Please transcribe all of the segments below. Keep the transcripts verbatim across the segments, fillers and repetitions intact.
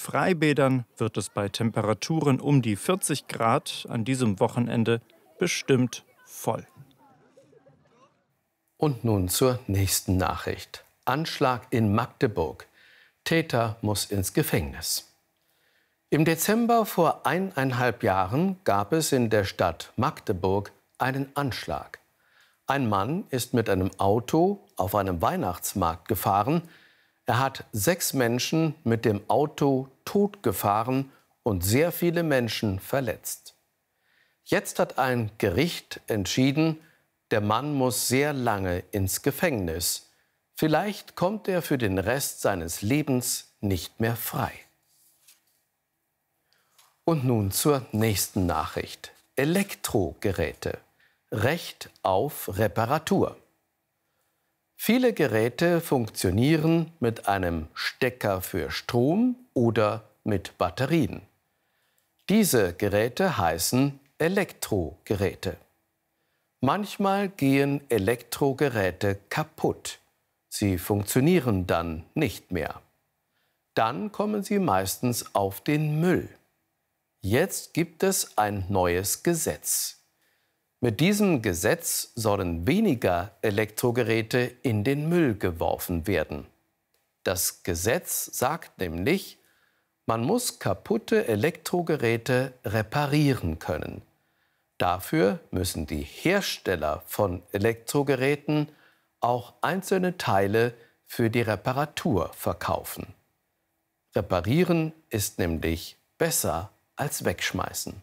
Freibädern wird es bei Temperaturen um die vierzig Grad an diesem Wochenende bestimmt voll. Und nun zur nächsten Nachricht. Anschlag in Magdeburg. Täter muss ins Gefängnis. Im Dezember vor eineinhalb Jahren gab es in der Stadt Magdeburg einen Anschlag. Ein Mann ist mit einem Auto auf einem Weihnachtsmarkt gefahren. Er hat sechs Menschen mit dem Auto totgefahren und sehr viele Menschen verletzt. Jetzt hat ein Gericht entschieden, der Mann muss sehr lange ins Gefängnis. Vielleicht kommt er für den Rest seines Lebens nicht mehr frei. Und nun zur nächsten Nachricht. Elektrogeräte. Recht auf Reparatur. Viele Geräte funktionieren mit einem Stecker für Strom oder mit Batterien. Diese Geräte heißen Elektrogeräte. Manchmal gehen Elektrogeräte kaputt. Sie funktionieren dann nicht mehr. Dann kommen sie meistens auf den Müll. Jetzt gibt es ein neues Gesetz. Mit diesem Gesetz sollen weniger Elektrogeräte in den Müll geworfen werden. Das Gesetz sagt nämlich, man muss kaputte Elektrogeräte reparieren können. Dafür müssen die Hersteller von Elektrogeräten auch einzelne Teile für die Reparatur verkaufen. Reparieren ist nämlich besser als wegschmeißen.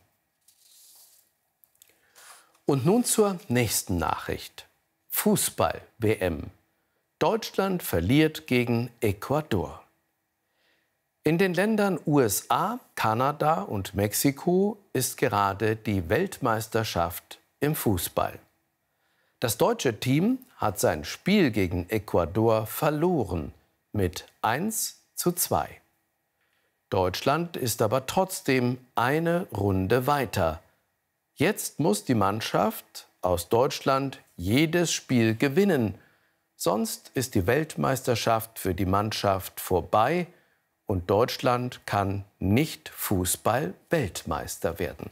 Und nun zur nächsten Nachricht. Fußball-W M. Deutschland verliert gegen Ecuador. In den Ländern U S A, Kanada und Mexiko ist gerade die Weltmeisterschaft im Fußball. Das deutsche Team hat sein Spiel gegen Ecuador verloren mit eins zu zwei. Deutschland ist aber trotzdem eine Runde weiter. Jetzt muss die Mannschaft aus Deutschland jedes Spiel gewinnen. Sonst ist die Weltmeisterschaft für die Mannschaft vorbei und Deutschland kann nicht Fußball-Weltmeister werden.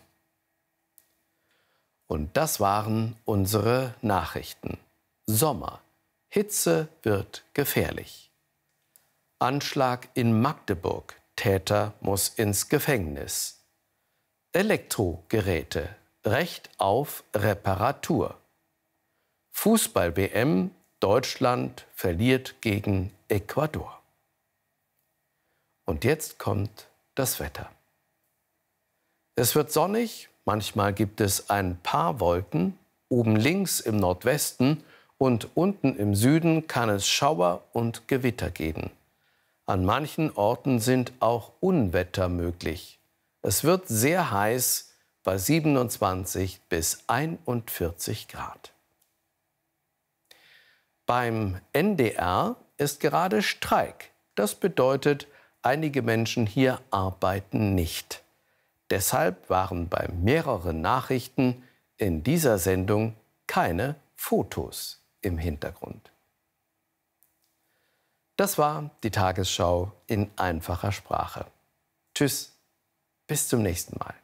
Und das waren unsere Nachrichten. Sommer. Hitze wird gefährlich. Anschlag in Magdeburg. Täter muss ins Gefängnis. Elektrogeräte. Recht auf Reparatur. Fußball-W M. Deutschland verliert gegen Ecuador. Und jetzt kommt das Wetter. Es wird sonnig, manchmal gibt es ein paar Wolken. Oben links im Nordwesten und unten im Süden kann es Schauer und Gewitter geben. An manchen Orten sind auch Unwetter möglich. Es wird sehr heiß bei siebenundzwanzig bis einundvierzig Grad. Beim N D R ist gerade Streik. Das bedeutet, einige Menschen hier arbeiten nicht. Deshalb waren bei mehreren Nachrichten in dieser Sendung keine Fotos im Hintergrund. Das war die Tagesschau in einfacher Sprache. Tschüss, bis zum nächsten Mal.